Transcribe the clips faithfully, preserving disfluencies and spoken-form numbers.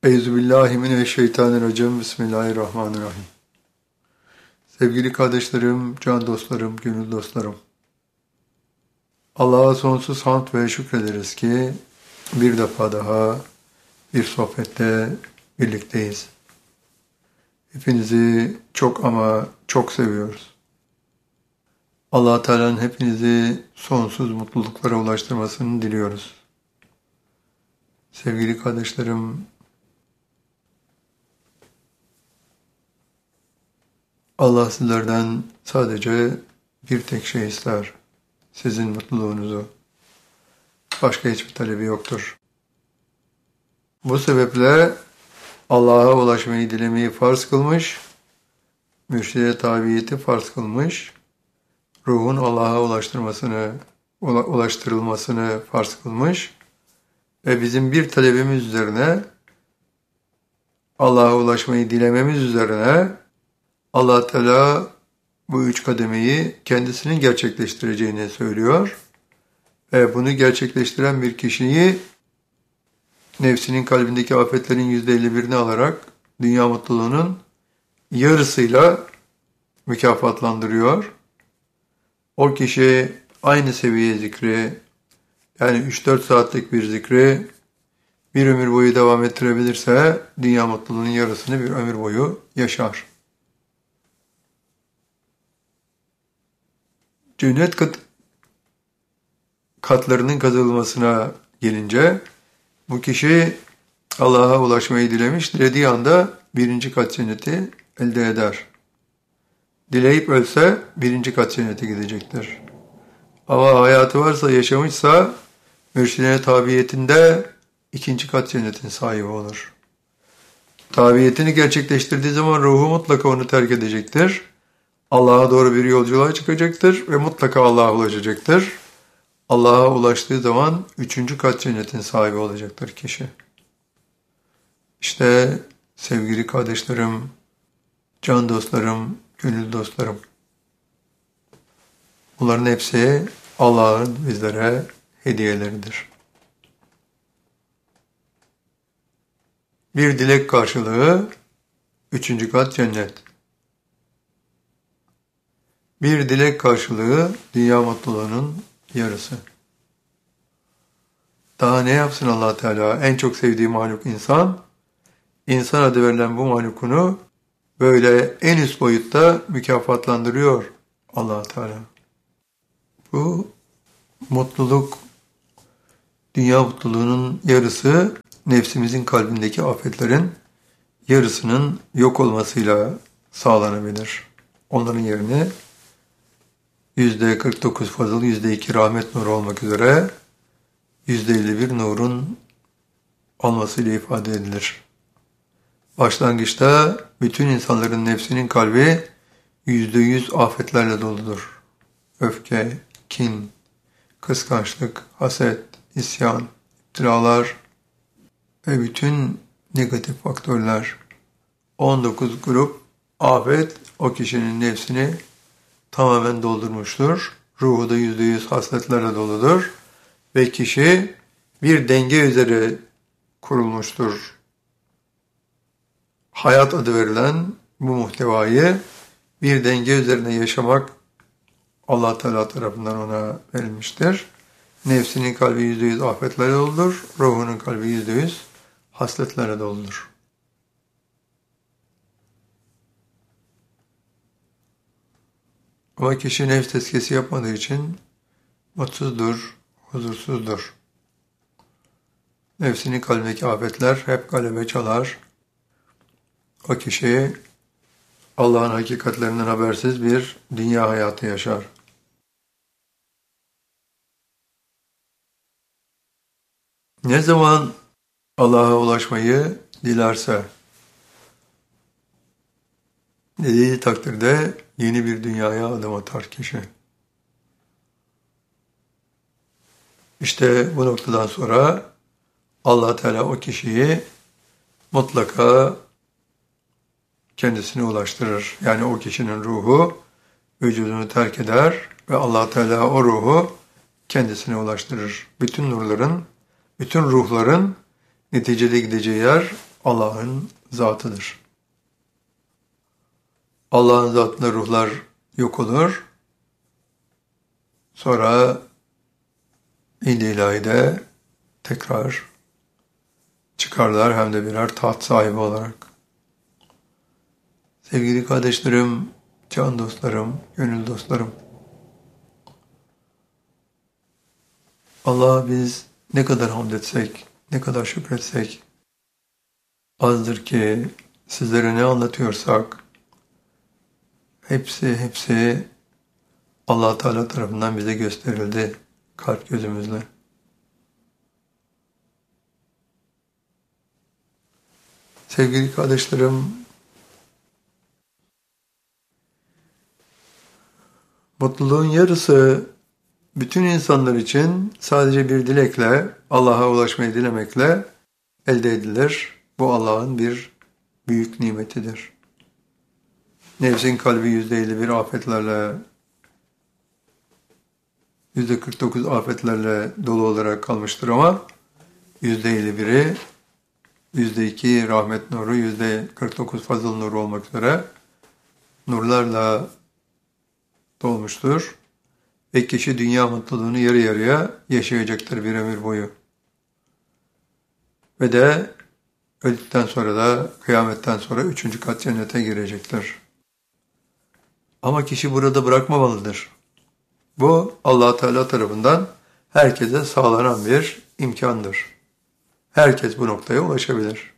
Euzubillahimineşşeytanirracim. Bismillahirrahmanirrahim. Sevgili kardeşlerim, can dostlarım, gönül dostlarım. Allah'a sonsuz hamd ve şükrederiz ki bir defa daha bir sohbette birlikteyiz. Hepinizi çok ama çok seviyoruz. Allah Teala'nın hepinizi sonsuz mutluluklara ulaştırmasını diliyoruz. Sevgili kardeşlerim, Allah sizlerden sadece bir tek şey ister. Sizin mutluluğunuzu. Başka hiçbir talebi yoktur. Bu sebeple Allah'a ulaşmayı dilemeyi farz kılmış, mürşide tabiyeti farz kılmış, ruhun Allah'a ulaştırmasını, ulaştırılmasını farz kılmış ve bizim bir talebimiz üzerine, Allah'a ulaşmayı dilememiz üzerine Allah Teala bu üç kademeyi kendisinin gerçekleştireceğini söylüyor. Ve bunu gerçekleştiren bir kişiyi nefsinin kalbindeki afetlerin yüzde elli birini alarak dünya mutluluğunun yarısıyla mükafatlandırıyor. O kişi aynı seviye zikri, yani üç dört saatlik bir zikri bir ömür boyu devam ettirebilirse dünya mutluluğunun yarısını bir ömür boyu yaşar. Cennet kat, katlarının kazanılmasına gelince bu kişi Allah'a ulaşmayı dilemiş, dilediği anda birinci kat cenneti elde eder. Dileyip ölse birinci kat cennete gidecektir. Ama hayatı varsa, yaşamışsa mürşidine tabiyetinde ikinci kat cennetin sahibi olur. Tabiyetini gerçekleştirdiği zaman ruhu mutlaka onu terk edecektir. Allah'a doğru bir yolculuğa çıkacaktır ve mutlaka Allah'a ulaşacaktır. Allah'a ulaştığı zaman üçüncü kat cennetin sahibi olacaktır kişi. İşte sevgili kardeşlerim, can dostlarım, gönül dostlarım. Bunların hepsi Allah'ın bizlere hediyeleridir. Bir dilek karşılığı üçüncü kat cennet. Bir dilek karşılığı dünya mutluluğunun yarısı. Daha ne yapsın Allah Teala? En çok sevdiği mahluk insan. İnsan adı verilen bu mahlukunu böyle en üst boyutta mükafatlandırıyor Allah Teala. Bu mutluluk, dünya mutluluğunun yarısı nefsimizin kalbindeki afetlerin yarısının yok olmasıyla sağlanabilir. Onların yerine yüzde kırk dokuz fazıl, yüzde iki rahmet nuru olmak üzere yüzde elli bir nurun olmasıyla ifade edilir. Başlangıçta bütün insanların nefsinin kalbi yüzde yüz afetlerle doludur. Öfke, kin, kıskançlık, haset, isyan, iftiralar ve bütün negatif faktörler. on dokuz grup afet o kişinin nefsini tamamen doldurmuştur. Ruhu da yüzde yüz hasletlerle doludur. Ve kişi bir denge üzere kurulmuştur. Hayat adı verilen bu muhtevayı bir denge üzerine yaşamak Allah Teala tarafından ona verilmiştir. Nefsinin kalbi yüzde yüz afetlerle doludur. Ruhunun kalbi yüzde yüz hasletlerle doludur. Ama kişi nefs tezkiyesi yapmadığı için mutsuzdur, huzursuzdur. Nefsinin kalbindeki afetler hep galebe çalar. O kişi Allah'ın hakikatlerinden habersiz bir dünya hayatı yaşar. Ne zaman Allah'a ulaşmayı dilerse, dediği takdirde yeni bir dünyaya adım atar kişi. İşte bu noktadan sonra Allah Teala o kişiyi mutlaka kendisine ulaştırır. Yani o kişinin ruhu vücudunu terk eder ve Allah Teala o ruhu kendisine ulaştırır. Bütün nurların, bütün ruhların neticede gideceği yer Allah'ın zatıdır. Allah'ın zatında ruhlar yok olur. Sonra İl İlahi'de tekrar çıkarlar hem de birer taht sahibi olarak. Sevgili kardeşlerim, can dostlarım, gönül dostlarım. Allah'a biz ne kadar hamd etsek, ne kadar şükretsek azdır ki sizlere ne anlatıyorsak hepsi hepsi Allah Teala tarafından bize gösterildi kalp gözümüzle. Sevgili kardeşlerim, mutluluğun yarısı bütün insanlar için sadece bir dilekle, Allah'a ulaşmayı dilemekle elde edilir. Bu Allah'ın bir büyük nimetidir. Nefsin kalbi yüzde elli bir afetlerle, yüzde kırk dokuz afetlerle dolu olarak kalmıştır ama yüzde elli biri, yüzde iki rahmet nuru, yüzde kırk dokuz fazıl nuru olmak üzere nurlarla dolmuştur. Ve kişi dünya mutluluğunu yarı yarıya yaşayacaktır bir ömür boyu. Ve de öldükten sonra da kıyametten sonra üçüncü kat cennete girecektir. Ama kişi burada bırakmamalıdır. Bu Allah Teala tarafından herkese sağlanan bir imkandır. Herkes bu noktaya ulaşabilir.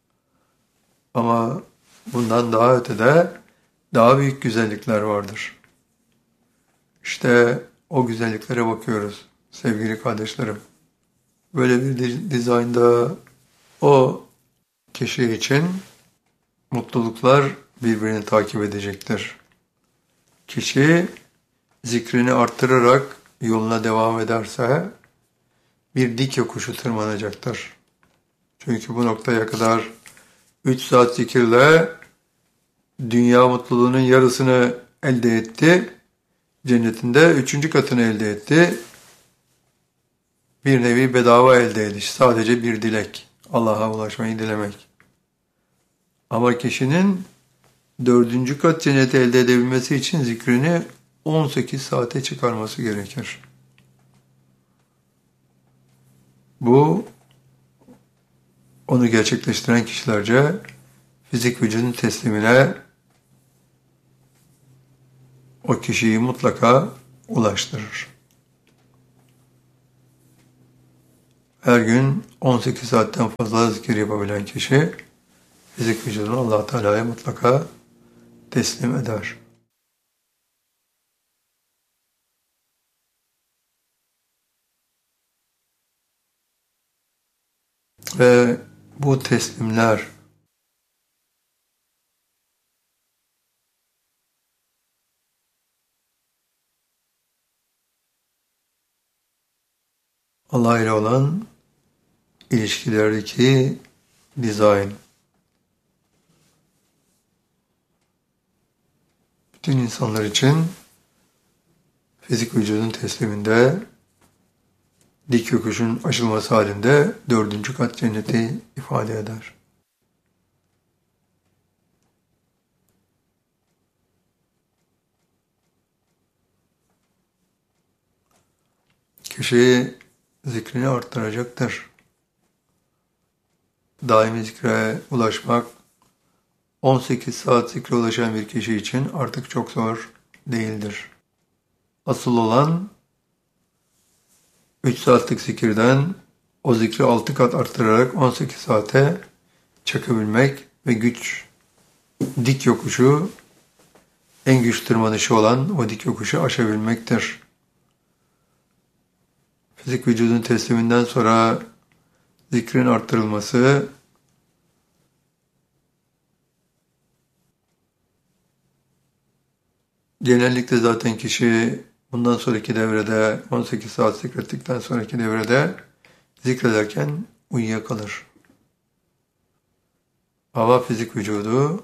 Ama bundan daha ötede daha büyük güzellikler vardır. İşte o güzelliklere bakıyoruz sevgili kardeşlerim. Böyle bir dizaynda o kişi için mutluluklar birbirini takip edecektir. Kişi zikrini arttırarak yoluna devam ederse bir dik yokuşu tırmanacaktır. Çünkü bu noktaya kadar üç saat zikirle dünya mutluluğunun yarısını elde etti. Cennetinde üçüncü katını elde etti. Bir nevi bedava elde ediş. Sadece bir dilek. Allah'a ulaşmayı dilemek. Ama kişinin dördüncü kat cenneti elde edebilmesi için zikrini on sekiz saate çıkarması gerekir. Bu onu gerçekleştiren kişilerce fizik vücudun teslimine o kişiyi mutlaka ulaştırır. Her gün on sekiz saatten fazla zikir yapabilen kişi fizik vücudunu Allah Teala'ya mutlaka teslim eder. Ve bu teslimler Allah ile olan ilişkilerdeki dizayn. Bütün insanlar için fizik vücudun tesliminde dik yokuşun aşılması halinde dördüncü kat cenneti ifade eder. Kişi zikrini arttıracaktır. Daimi zikre ulaşmak on sekiz saat zikre ulaşan bir kişi için artık çok zor değildir. Asıl olan üç saatlik zikirden o zikri altı kat arttırarak on sekiz saate çakabilmek ve güç, dik yokuşu, en güç tırmanışı olan o dik yokuşu aşabilmektir. Fizik vücudun tesliminden sonra zikrin arttırılması genellikle zaten kişi bundan sonraki devrede on sekiz saat zikrettikten sonraki devrede zikrederken uyuyakalır. Ama fizik vücudu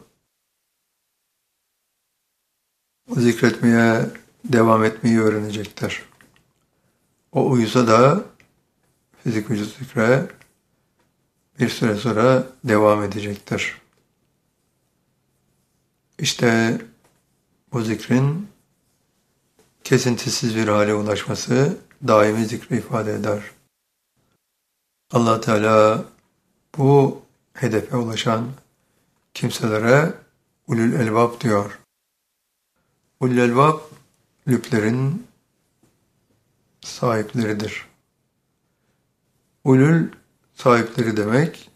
zikretmeye devam etmeyi öğrenecektir. O uyusa da fizik vücut zikre bir süre sonra devam edecektir. İşte bu zikrin kesintisiz bir hale ulaşması daimi zikri ifade eder. Allah Teala bu hedefe ulaşan kimselere ulul elbab diyor. Ulul elbab lüblerin sahipleridir. Ulul sahipleri demek,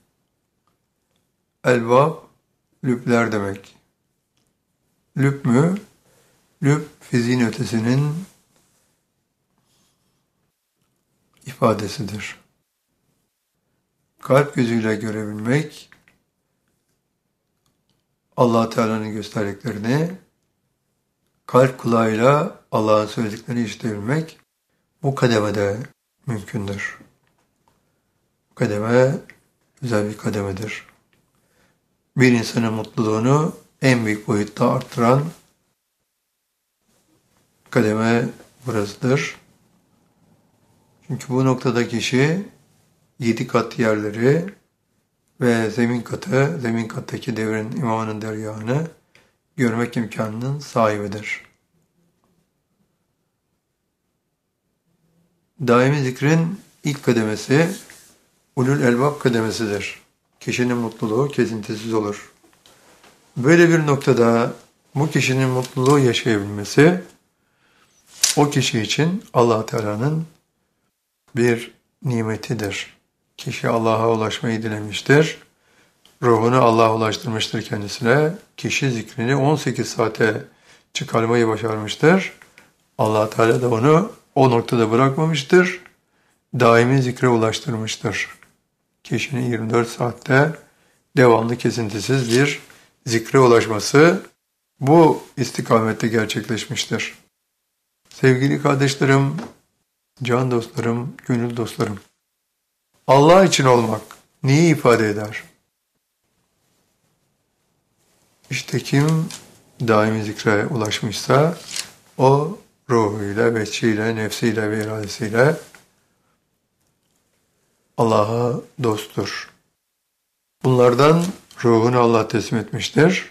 elbab lübler demek. Lüb mü? Lüb fiziğin ötesinin ifadesidir. Kalp gözüyle görebilmek, Allah Teala'nın gösterdiklerini, kalp kulağıyla Allah'ın söylediklerini işitebilmek bu kademede mümkündür. Bu kademe güzel bir kademedir. Bir insanın mutluluğunu en büyük boyutta artıran kademe burasıdır. Çünkü bu noktada kişi yedi kat yerleri ve zemin katı, zemin kattaki devrin imamının dergahını görmek imkanının sahibidir. Daimi zikrin ilk kademesi ulul elbab kademesidir. Kişinin mutluluğu kesintisiz olur. Böyle bir noktada bu kişinin mutluluğu yaşayabilmesi o kişi için Allah Teala'nın bir nimetidir. Kişi Allah'a ulaşmayı dilemiştir. Ruhunu Allah'a ulaştırmıştır kendisine. Kişi zikrini on sekiz saate çıkarmayı başarmıştır. Allah Teala da onu o noktada bırakmamıştır. Daimi zikre ulaştırmıştır. Kişinin yirmi dört saatte devamlı kesintisiz bir zikre ulaşması bu istikamette gerçekleşmiştir. Sevgili kardeşlerim, can dostlarım, gönül dostlarım, Allah için olmak neyi ifade eder? İşte kim daimi zikre ulaşmışsa o ruhuyla, veçhiyle, nefsiyle ve iradesiyle Allah'a dosttur. Bunlardan ruhunu Allah teslim etmiştir.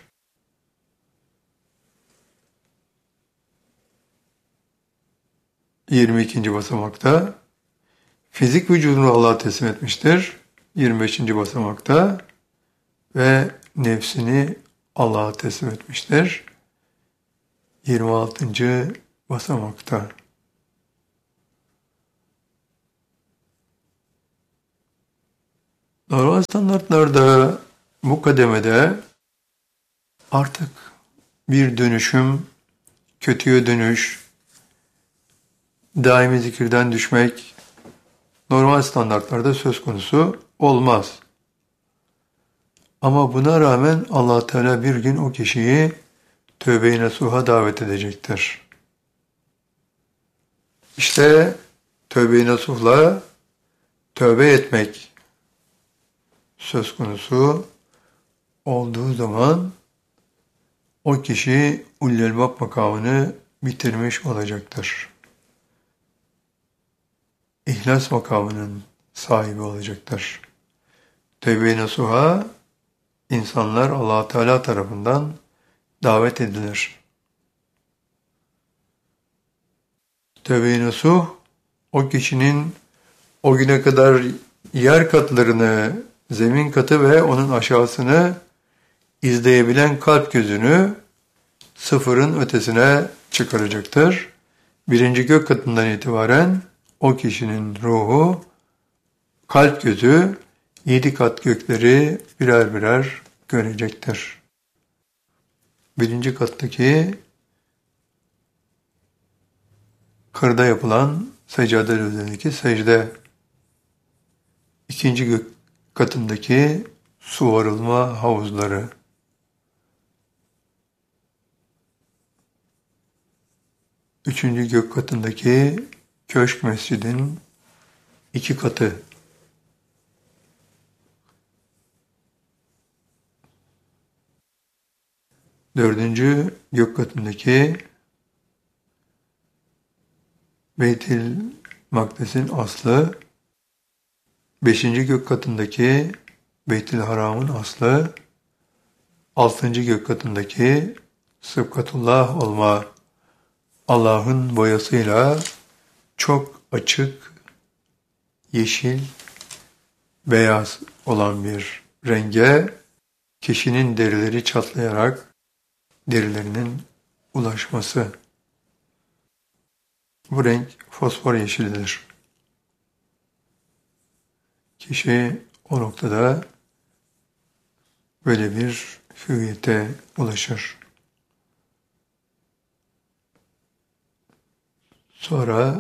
yirmi ikinci basamakta fizik vücudunu Allah'a teslim etmiştir. yirmi beşinci basamakta ve nefsini Allah'a teslim etmiştir. yirmi altıncı basamakta. Normal standartlarda bu kademede artık bir dönüşüm, kötüye dönüş, daimi zikirden düşmek normal standartlarda söz konusu olmaz. Ama buna rağmen Allah Teala bir gün o kişiyi tövbe-i nasuha davet edecektir. İşte tövbe-i nasuhla tövbe etmek söz konusu olduğu zaman o kişi ulul elbab makamını bitirmiş olacaktır. İhlas makamının sahibi olacaktır. Tevbe-i nasuha insanlar Allah Teala tarafından davet edilir. Tevbe-i nasuh o kişinin o güne kadar yer katlarını, zemin katı ve onun aşağısını izleyebilen kalp gözünü sıfırın ötesine çıkaracaktır. Birinci gök katından itibaren o kişinin ruhu, kalp gözü yedi kat gökleri birer birer görecektir. Birinci kattaki kırda yapılan seccade üzerindeki secde, ikinci gök katındaki su varılma havuzları, üçüncü gök katındaki köşk mescidin iki katı, dördüncü gök katındaki Beyt-i Makdes'in aslı, beşinci gök katındaki Beyt-i Haram'ın aslı altıncı gök katındaki Sıbgatullah olma, Allah'ın boyasıyla çok açık, yeşil, beyaz olan bir renge kişinin derileri çatlayarak derilerinin ulaşması. Bu renk fosfor yeşilidir. Kişi o noktada böyle bir hüviyete ulaşır. Sonra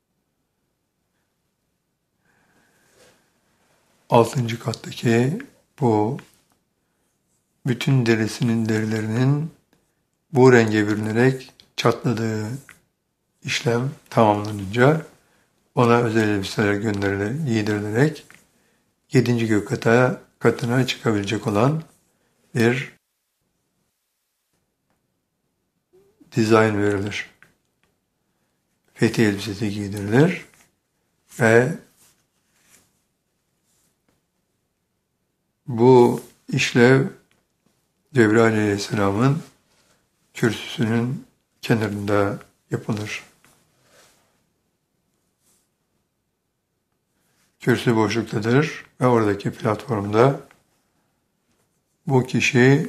altıncı kattaki bu bütün derisinin derilerinin bu renge bürünerek çatladığı işlem tamamlanınca ona özel elbiseler gönderilerek, giydirilerek yedinci gök kata, katına çıkabilecek olan bir dizayn verilir. Fethi elbisesi giydirilir ve bu işlev Cebrail Aleyhisselam'ın kürsüsünün kenarında yapılır. Kürsü boşluktadır ve oradaki platformda bu kişi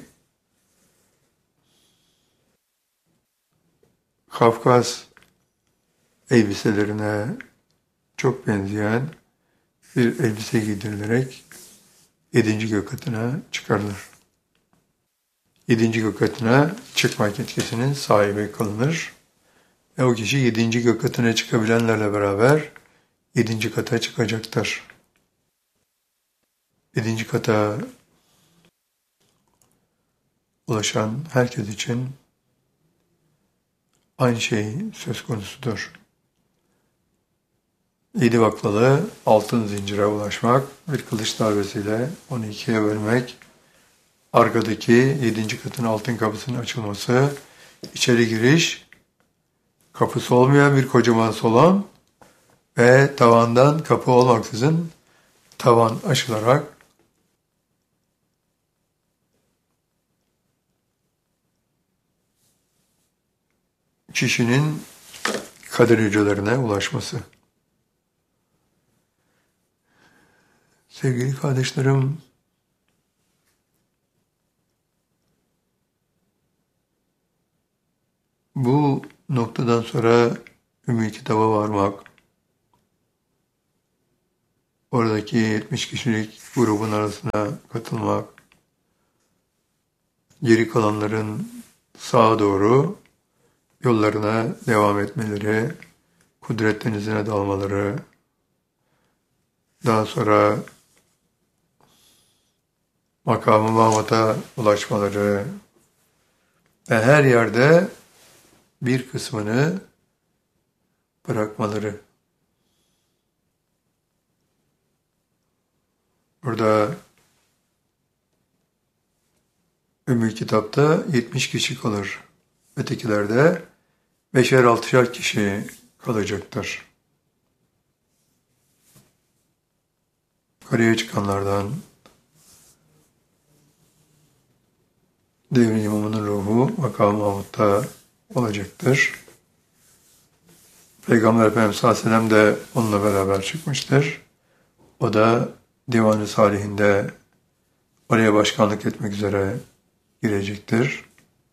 Kafkas elbiselerine çok benzeyen bir elbise giydirilerek yedinci gök katına çıkarılır. Yedinci gök katına çıkmak yetkisinin sahibi kılınır ve o kişi yedinci gök katına çıkabilenlerle beraber yedinci kata çıkacaktır. Yedinci kata ulaşan herkes için aynı şey söz konusudur. Yedi baklalı altın zincire ulaşmak, bir kılıç darbesiyle onu ikiye bölmek, arkadaki yedinci katın altın kapısının açılması, içeri giriş, kapısı olmayan bir kocaman salon ve tavandan kapı olmaksızın tavan aşılarak kişinin kader hücrelerine ulaşması. Sevgili kardeşlerim, bu noktadan sonra Ümmü Kitab'a varmak, oradaki yetmiş kişilik grubun arasına katılmak, geri kalanların sağa doğru yollarına devam etmeleri, kudret denizine dalmaları, daha sonra makam-ı Mahmud'a ulaşmaları ve her yerde bir kısmını bırakmaları. Burada Ümmü Kitap'ta yetmiş kişi kalır. Ötekilerde beşer altışar kişi kalacaktır. Yukarıya çıkanlardan Devri İmamı'nın ruhu makam-ı Mahmud'da olacaktır. Peygamber Efendimiz sallallahu aleyhi ve sellem de onunla beraber çıkmıştır. O da Divan-ı Salihinde oraya başkanlık etmek üzere girecektir.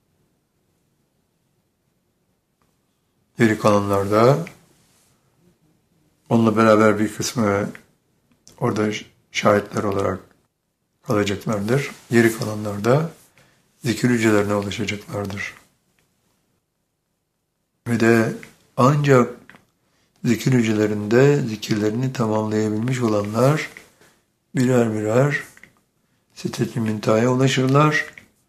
Geri kalanlar da onunla beraber bir kısmı orada şahitler olarak kalacaklardır. Geri kalanlar da zikir hücrelerine ulaşacaklardır. Ve de ancak zikir hücrelerinde zikirlerini tamamlayabilmiş olanlar birer birer Sidret-i Münteha'ya ulaşırlar.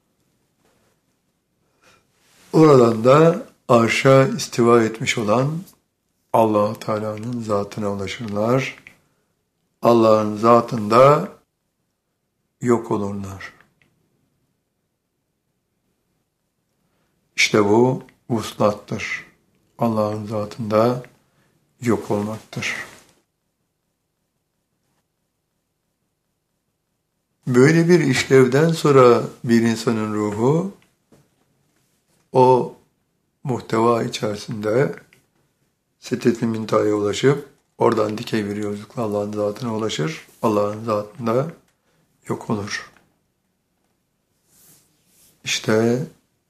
Oradan da arşa istiva etmiş olan Allah-u Teala'nın zatına ulaşırlar. Allah'ın zatında yok olurlar. İşte bu vuslattır. Allah'ın zatında yok olmaktır. Böyle bir işlevden sonra bir insanın ruhu o muhteva içerisinde Sidret-i Münteha'ya ulaşıp oradan dikey bir yolculukla Allah'ın zatına ulaşır. Allah'ın zatında yok olur. İşte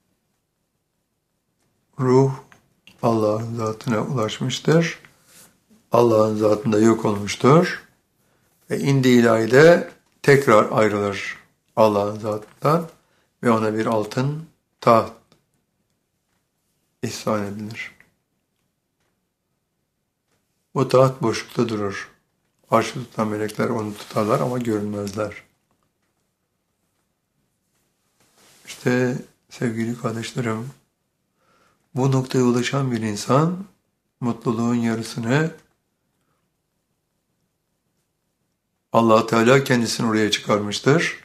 ruh Allah'ın zatına ulaşmıştır. Allah'ın zatında yok olmuştur. Ve indi ilahide tekrar ayrılır Allah'ın zatından ve ona bir altın taht ihsan edilir. Bu taht boşlukta durur. Arşı tutan melekler onu tutarlar ama görünmezler. İşte sevgili kardeşlerim, bu noktaya ulaşan bir insan mutluluğun yarısını Allah Teala kendisini oraya çıkarmıştır.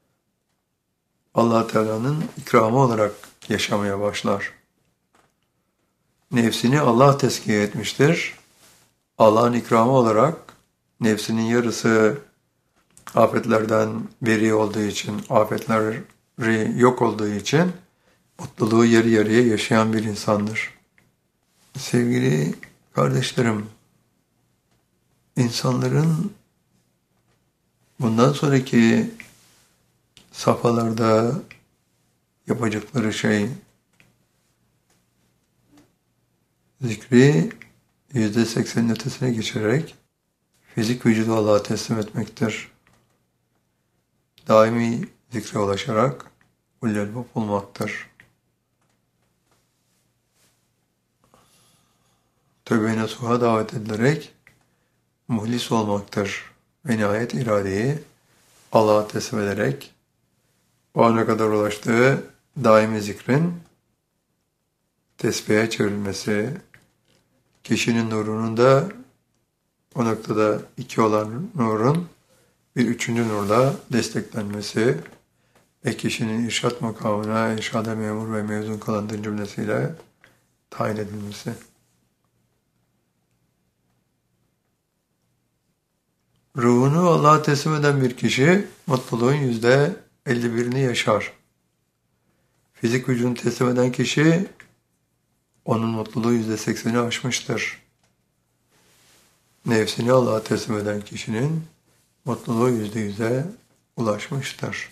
Allah Teala'nın ikramı olarak yaşamaya başlar. Nefsini Allah tezkiye etmiştir. Allah'ın ikramı olarak nefsinin yarısı afetlerden beri olduğu için, afetleri yok olduğu için mutluluğu yarı yarıya yaşayan bir insandır. Sevgili kardeşlerim, insanların bundan sonraki safhalarda yapacakları şey zikri yüzde seksenin ötesine geçerek fizik vücudu Allah'a teslim etmektir. Daimi zikre ulaşarak ulul-elbab olmaktır. Tövbe-i nasuha davet edilerek muhlis olmaktır. Ve nihayet iradeyi Allah'a teslim ederek o ana kadar ulaştığı daimi zikrin tesbihe çevrilmesi, kişinin nurunun da o noktada iki olan nurun bir üçüncü nurla desteklenmesi ve kişinin irşat makamına irşada memur ve mezun kalan cümlesiyle tayin edilmesi. Ruhunu Allah'a teslim eden bir kişi mutluluğun yüzde elli birini yaşar. Fizik vücudunu teslim eden kişi onun mutluluğu yüzde sekseni aşmıştır. Nefsini Allah'a teslim eden kişinin mutluluğu yüzde yüze ulaşmıştır.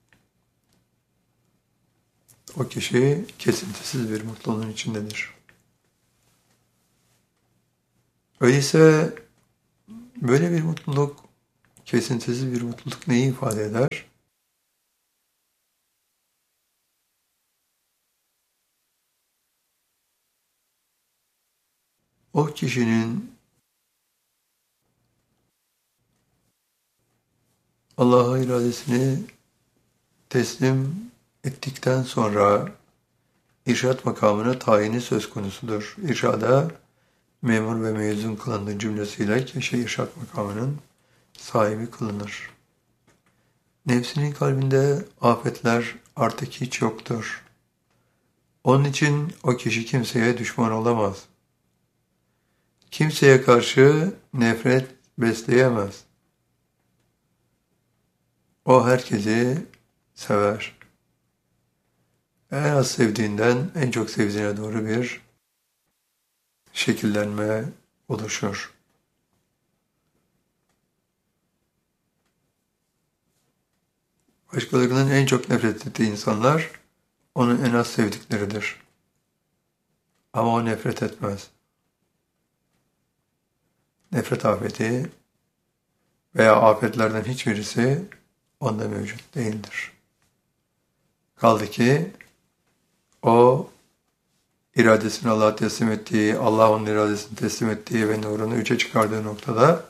O kişi kesintisiz bir mutluluğun içindedir. Öyleyse böyle bir mutluluk, kesintisiz bir mutluluk neyi ifade eder? O kişinin Allah'a iradesini teslim ettikten sonra irşat makamına tayini söz konusudur. İrşada memur ve mezun kılındığı cümlesiyle kişi irşat makamının sahibi kılınır. Nefsinin kalbinde afetler artık hiç yoktur. Onun için o kişi kimseye düşman olamaz. Kimseye karşı nefret besleyemez. O herkesi sever. En az sevdiğinden en çok sevdiğine doğru bir şekillenme oluşur. Başkalarının en çok nefret ettiği insanlar onun en az sevdikleridir. Ama o nefret etmez. Nefret afeti veya afetlerden hiçbirisi onda mevcut değildir. Kaldı ki o iradesini Allah'a teslim ettiği, Allah onun iradesini teslim ettiği ve nurunu üçe çıkardığı noktada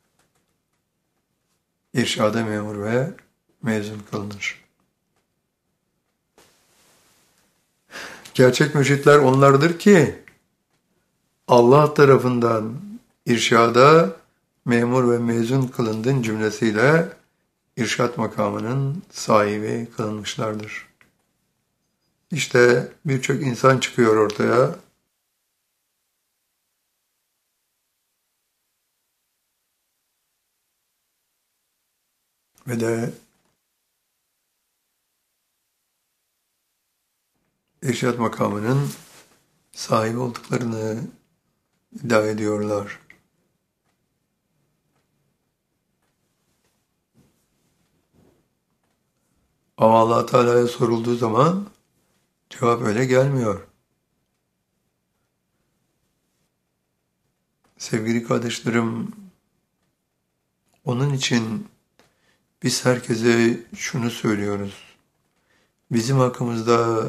irşada memur ve mezun kılınır. Gerçek mürşitler onlardır ki Allah tarafından irşada memur ve mezun kılındığın cümlesiyle irşat makamının sahibi kılınmışlardır. İşte birçok insan çıkıyor ortaya. Ve de irşad makamının sahibi olduklarını iddia ediyorlar. Ama Allah Teala'ya sorulduğu zaman cevap öyle gelmiyor. Sevgili kardeşlerim, onun için biz herkese şunu söylüyoruz. Bizim hakkımızda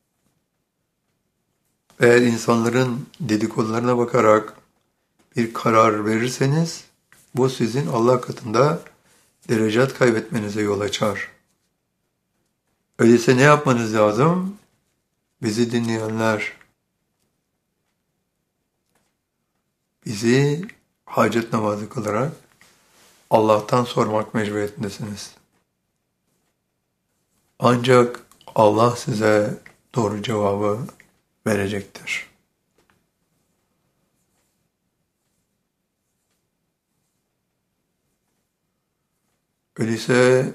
eğer insanların dedikodularına bakarak bir karar verirseniz, bu sizin Allah katında derecat kaybetmenize yol açar. Öyleyse ne yapmanız lazım? Bizi dinleyenler, bizi hacet namazı kılarak Allah'tan sormak mecburiyetindesiniz. Ancak Allah size doğru cevabı verecektir. Öyleyse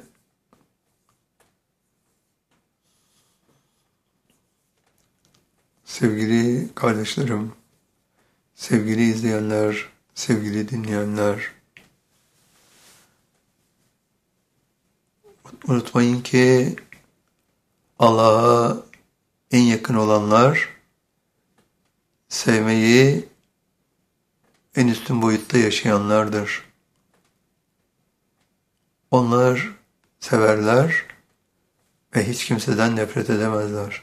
sevgili kardeşlerim, sevgili izleyenler, sevgili dinleyenler, unutmayın ki Allah'a en yakın olanlar sevmeyi en üstün boyutta yaşayanlardır. Onlar severler ve hiç kimseden nefret edemezler.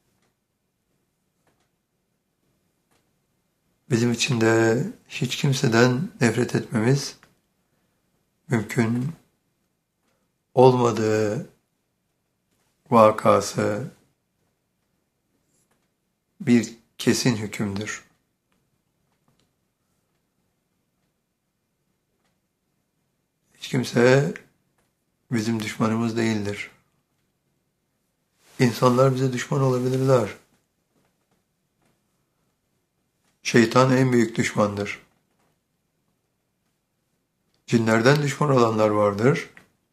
Bizim için de hiç kimseden nefret etmemiz mümkün olmadığı vakası bir kesin hükümdür. Hiç kimse bizim düşmanımız değildir. İnsanlar bize düşman olabilirler. Şeytan en büyük düşmandır. Cinlerden düşman olanlar vardır.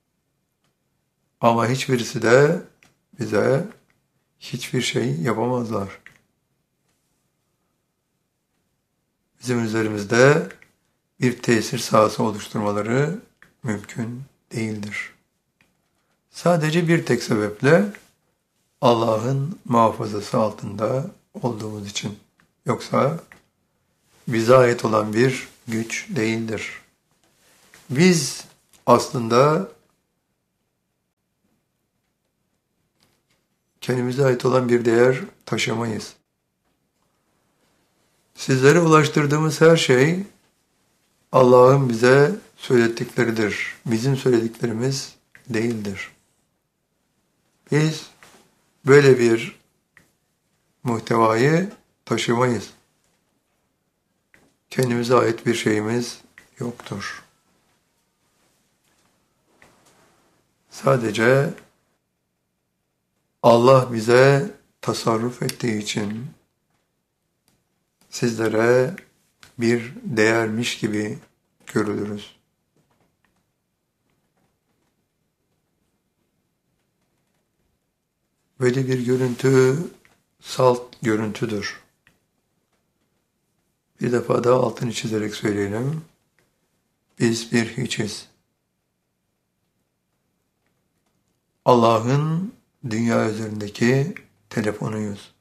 Ama hiçbirisi de bize hiçbir şey yapamazlar. Bizim üzerimizde bir tesir sahası oluşturmaları mümkün değildir. Sadece bir tek sebeple Allah'ın muhafazası altında olduğumuz için. Yoksa bize ait olan bir güç değildir. Biz aslında kendimize ait olan bir değer taşımayız. Sizlere ulaştırdığımız her şey Allah'ın bize söylettikleridir. Bizim söylediklerimiz değildir. Biz böyle bir muhtevayı taşımayız. Kendimize ait bir şeyimiz yoktur. Sadece Allah bize tasarruf ettiği için sizlere bir değermiş gibi görülürüz. Böyle bir görüntü salt görüntüdür. Bir defa daha altını çizerek söyleyelim. Biz bir hiçiz. Allah'ın dünya üzerindeki telefonuyuz.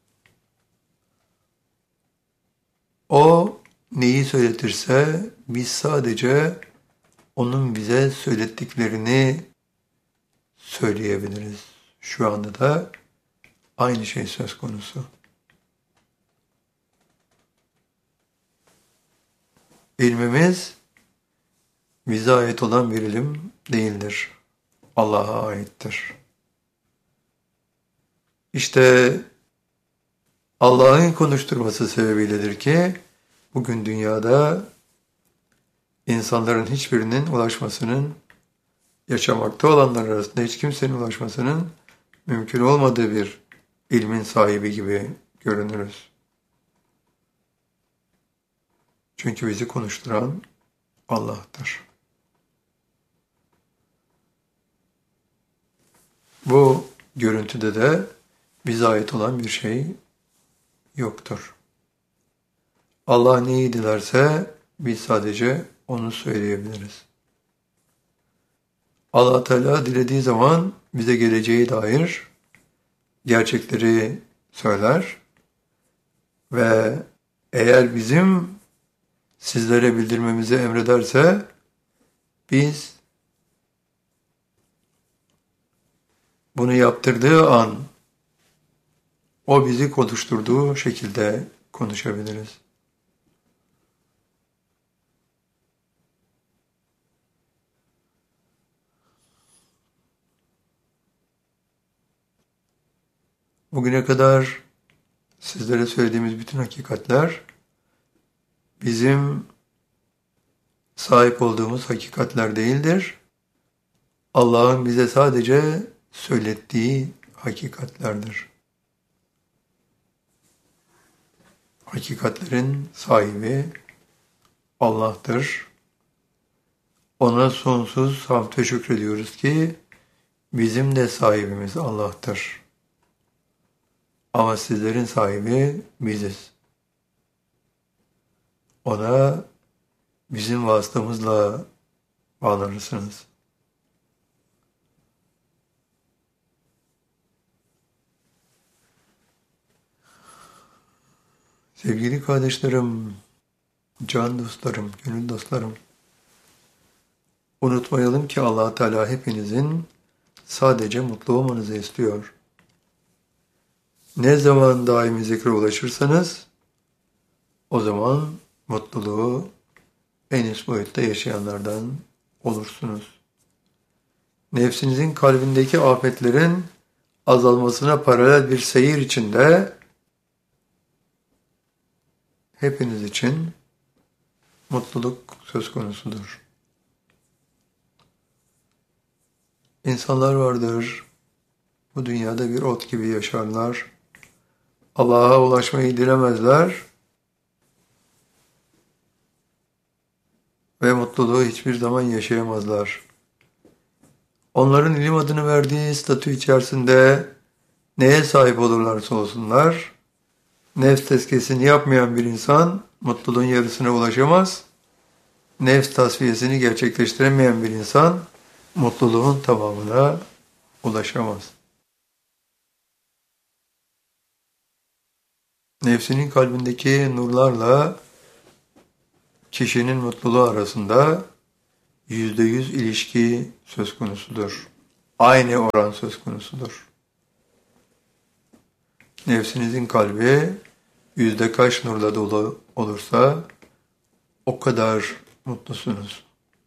O neyi söyletirse biz sadece onun bize söylettiklerini söyleyebiliriz. Şu anda da aynı şey söz konusu. İlmimiz bize ait olan bir ilim değildir. Allah'a aittir. İşte Allah'ın konuşturması sebebiyledir ki bugün dünyada insanların hiçbirinin ulaşmasının, yaşamakta olanlar arasında hiç kimsenin ulaşmasının mümkün olmadığı bir ilmin sahibi gibi görünürüz. Çünkü bizi konuşturan Allah'tır. Bu görüntüde de bize ait olan bir şey yoktur. Allah neyi dilerse biz sadece onu söyleyebiliriz. Allah Teala dilediği zaman bize geleceğe dair gerçekleri söyler ve eğer bizim sizlere bildirmemizi emrederse biz bunu yaptırdığı an o bizi konuşturduğu şekilde konuşabiliriz. Bugüne kadar sizlere söylediğimiz bütün hakikatler bizim sahip olduğumuz hakikatler değildir. Allah'ın bize sadece söylettiği hakikatlerdir. Hakikatlerin sahibi Allah'tır. Ona sonsuz hamd ve şükrediyoruz ki bizim de sahibimiz Allah'tır. Ama sizlerin sahibi biziz. Ona bizim vasıtamızla bağlanırsınız. Sevgili kardeşlerim, can dostlarım, gönül dostlarım, unutmayalım ki Allah Teala hepinizin sadece mutlu olmanızı istiyor. Ne zaman daimi zikre ulaşırsanız, o zaman mutluluğu en üst boyutta yaşayanlardan olursunuz. Nefsinizin kalbindeki afetlerin azalmasına paralel bir seyir içinde hepiniz için mutluluk söz konusudur. İnsanlar vardır, bu dünyada bir ot gibi yaşarlar, Allah'a ulaşmayı dilemezler ve mutluluğu hiçbir zaman yaşayamazlar. Onların ilim adını verdiği statü içerisinde neye sahip olurlarsa olsunlar, nefs tezkiyesini yapmayan bir insan mutluluğun yarısına ulaşamaz, nefs tasfiyesini gerçekleştiremeyen bir insan mutluluğun tamamına ulaşamaz. Nefsinin kalbindeki nurlarla kişinin mutluluğu arasında yüzde yüz ilişki söz konusudur. Aynı oran söz konusudur. Nefsinizin kalbi yüzde kaç nurla dolu olursa o kadar mutlusunuz.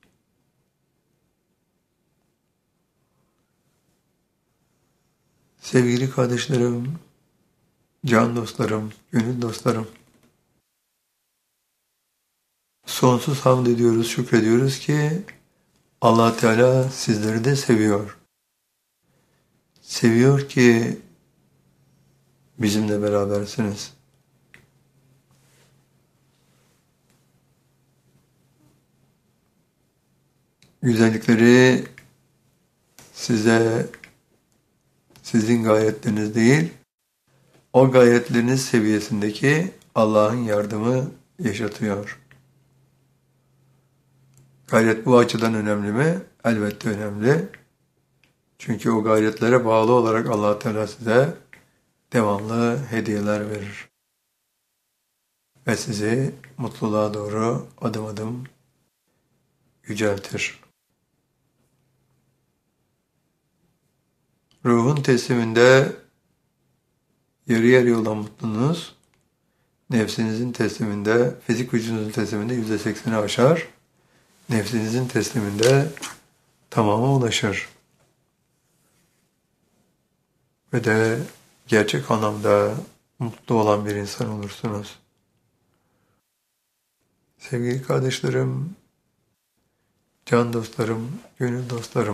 Sevgili kardeşlerim, can dostlarım, gönül dostlarım, sonsuz hamd ediyoruz, şükrediyoruz ki Allah Teala sizleri de seviyor. Seviyor ki bizimle berabersiniz. Güzellikleri size, sizin gayretleriniz değil, o gayretleriniz seviyesindeki Allah'ın yardımı yaşatıyor. Gayret bu açıdan önemli mi? Elbette önemli. Çünkü o gayretlere bağlı olarak Allah Teala size devamlı hediyeler verir. Ve sizi mutluluğa doğru adım adım yüceltir. Ruhun tesliminde yarı yarıya olan mutluluğunuz, nefsinizin tesliminde, fizik vücudunuzun tesliminde yüzde sekseni aşar, nefsinizin tesliminde tamama ulaşır. Ve de gerçek anlamda mutlu olan bir insan olursunuz. Sevgili kardeşlerim, can dostlarım, gönül dostlarım,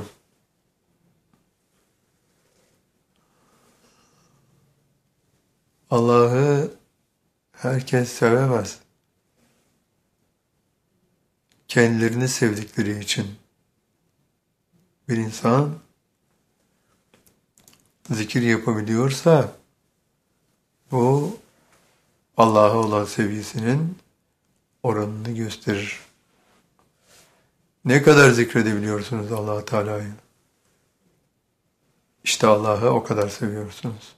Allah'ı herkes sevemez. Kendilerini sevdikleri için bir insan zikir yapabiliyorsa Bu Allah'a olan sevgisinin oranını gösterir. Ne kadar zikredebiliyorsunuz Allah Teala'yı? İşte Allah'ı o kadar seviyorsunuz.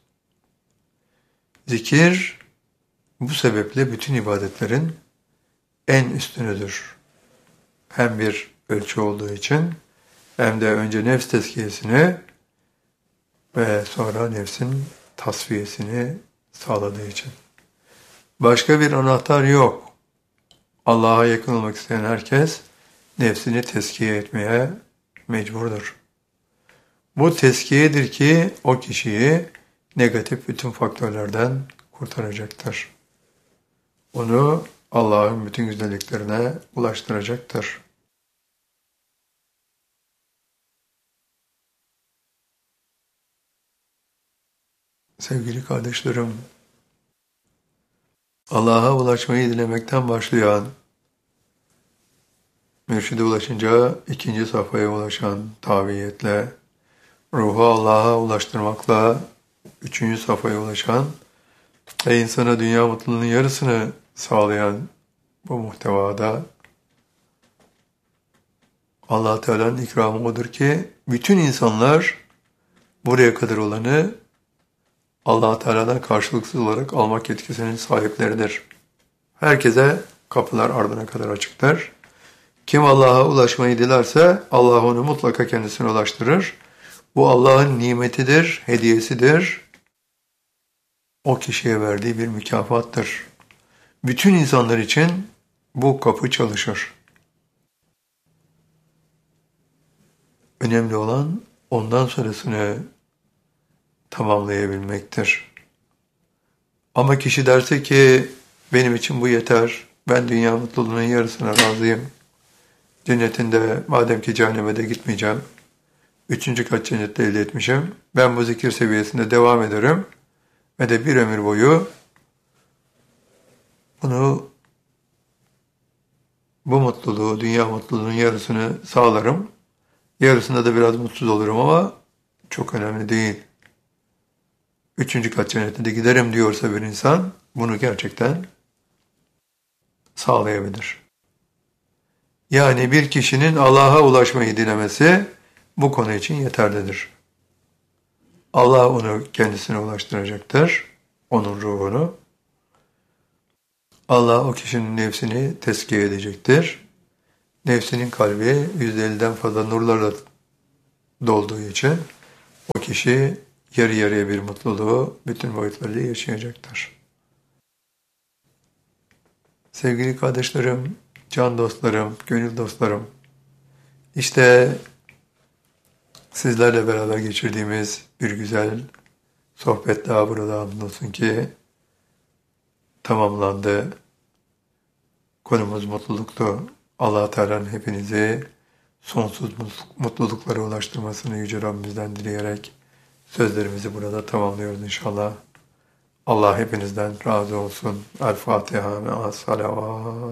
Zikir bu sebeple bütün ibadetlerin en üstünüdür. Hem bir ölçü olduğu için hem de önce nefs tezkiyesini ve sonra nefsin tasfiyesini sağladığı için. Başka bir anahtar yok. Allah'a yakın olmak isteyen herkes nefsini tezkiye etmeye mecburdur. Bu tezkiyedir ki o kişiyi negatif bütün faktörlerden kurtaracaktır. Onu Allah'ın bütün güzelliklerine ulaştıracaktır. Sevgili kardeşlerim, Allah'a ulaşmayı dilemekten başlayan, mürşide ulaşınca ikinci safhaya ulaşan tabiiyetle, ruhu Allah'a ulaştırmakla üçüncü safhaya ulaşan ve insana dünya mutluluğunun yarısını sağlayan bu muhtevada Allah Teala'nın ikramı odur ki bütün insanlar buraya kadar olanı Allah Teala'dan karşılıksız olarak almak yetkisinin sahipleridir. Herkese kapılar ardına kadar açıktır. Kim Allah'a ulaşmayı dilerse Allah onu mutlaka kendisine ulaştırır. Bu Allah'ın nimetidir, hediyesidir. O kişiye verdiği bir mükafattır. Bütün insanlar için bu kapı çalışır. Önemli olan ondan sonrasını tamamlayabilmektir. Ama kişi derse ki benim için bu yeter, ben dünya mutluluğunun yarısına razıyım. Cennetinde madem ki cehenneme de gitmeyeceğim, üçüncü kat cennette elde etmişim, ben bu zikir seviyesinde devam ederim ve de bir ömür boyu bunu, bu mutluluğu, dünya mutluluğunun yarısını sağlarım. Yarısında da biraz mutsuz olurum ama çok önemli değil. Üçüncü kat cennete de giderim diyorsa bir insan bunu gerçekten sağlayabilir. Yani bir kişinin Allah'a ulaşmayı dilemesi bu konu için yeterlidir. Allah onu kendisine ulaştıracaktır, onun ruhunu. Allah o kişinin nefsini tezkiye edecektir. Nefsinin kalbi yüzde elliden fazla nurlarla dolduğu için o kişi yarı yarıya bir mutluluğu bütün boyutlarıyla yaşayacaktır. Sevgili kardeşlerim, can dostlarım, gönül dostlarım, işte sizlerle beraber geçirdiğimiz bir güzel sohbet daha burada andolsun ki tamamlandı. Konumuz mutluluktu. Allah Teala'nın hepinizi sonsuz mutluluklara ulaştırmasını Yüce Rabbimizden dileyerek sözlerimizi burada tamamlıyoruz inşallah. Allah hepinizden razı olsun. El Fatiha ve as-salavat.